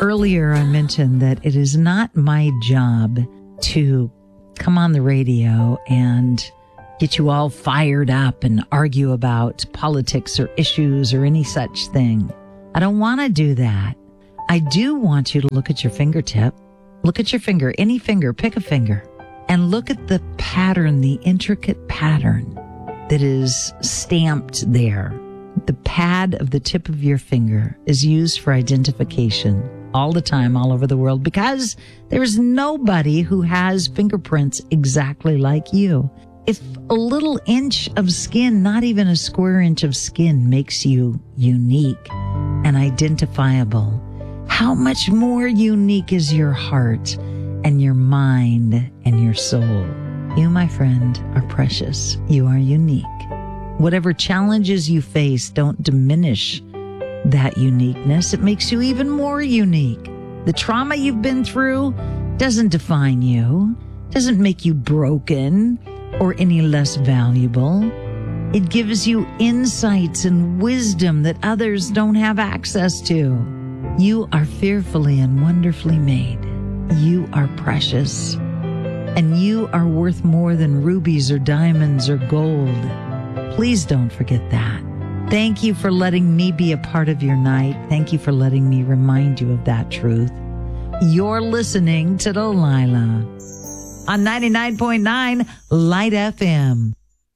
Earlier, I mentioned that it is not my job to come on the radio and get you all fired up and argue about politics or issues or any such thing. I don't want to do that. I do want you to look at your fingertip. Look at your finger, any finger, pick a finger, and look at the pattern, the intricate pattern that is stamped there. The pad of the tip of your finger is used for identification all the time, all over the world, because there's nobody who has fingerprints exactly like you. If a little inch of skin, not even a square inch of skin, makes you unique and identifiable, how much more unique is your heart and your mind and your soul? You, my friend, are precious. You are unique. Whatever challenges you face don't diminish that uniqueness. It makes you even more unique. The trauma you've been through doesn't define you, doesn't make you broken or any less valuable. It gives you insights and wisdom that others don't have access to. You are fearfully and wonderfully made. You are precious. And you are worth more than rubies or diamonds or gold. Please don't forget that. Thank you for letting me be a part of your night. Thank you for letting me remind you of that truth. You're listening to Delilah on 99.9 Light FM.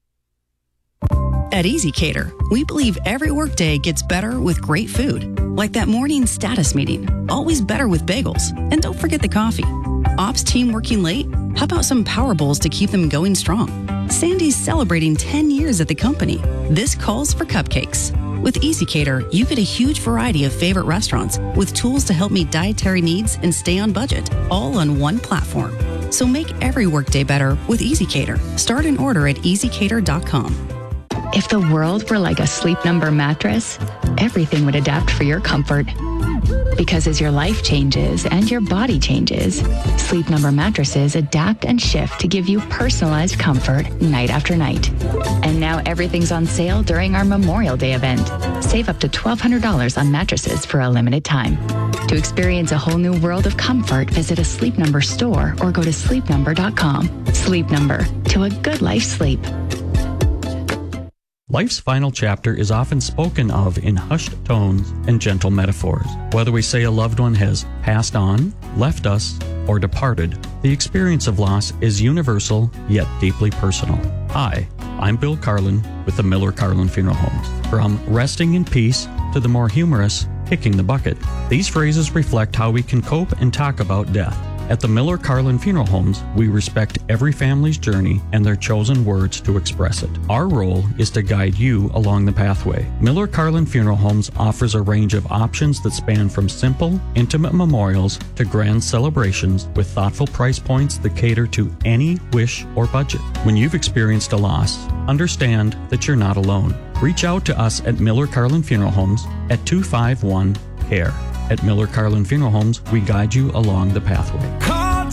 At ezCater, we believe every workday gets better with great food. Like that morning status meeting, always better with bagels. And don't forget the coffee. Ops team working late? How about some Power Bowls to keep them going strong? Sandy's celebrating 10 years at the company. This calls for cupcakes. With ezCater, you get a huge variety of favorite restaurants with tools to help meet dietary needs and stay on budget, all on one platform. So make every workday better with ezCater. Start an order at ezcater.com. If the world were like a Sleep Number mattress, everything would adapt for your comfort. Because as your life changes and your body changes, Sleep Number mattresses adapt and shift to give you personalized comfort night after night. And now everything's on sale during our Memorial Day event. Save up to $1,200 on mattresses for a limited time. To experience a whole new world of comfort, visit a Sleep Number store or go to sleepnumber.com. Sleep Number, to a good life sleep. Life's final chapter is often spoken of in hushed tones and gentle metaphors. Whether we say a loved one has passed on, left us, or departed, the experience of loss is universal yet deeply personal. Hi, I'm Bill Carlin with the Miller Carlin Funeral Homes. From resting in peace to the more humorous kicking the bucket, these phrases reflect how we can cope and talk about death. At the Miller Carlin Funeral Homes, we respect every family's journey and their chosen words to express it. Our role is to guide you along the pathway. Miller Carlin Funeral Homes offers a range of options that span from simple, intimate memorials to grand celebrations with thoughtful price points that cater to any wish or budget. When you've experienced a loss, understand that you're not alone. Reach out to us at Miller Carlin Funeral Homes at 251-CARE. At Miller Carlin Funeral Homes, we guide you along the pathway.